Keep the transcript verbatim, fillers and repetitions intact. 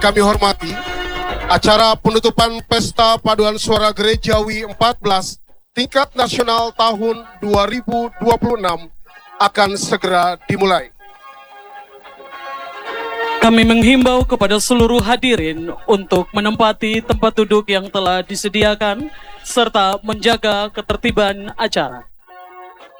kami hormati, acara penutupan Pesta Paduan Suara Gerejawi empat belas tingkat nasional tahun dua ribu dua puluh enam akan segera dimulai. Kami menghimbau kepada seluruh hadirin untuk menempati tempat duduk yang telah disediakan serta menjaga ketertiban acara.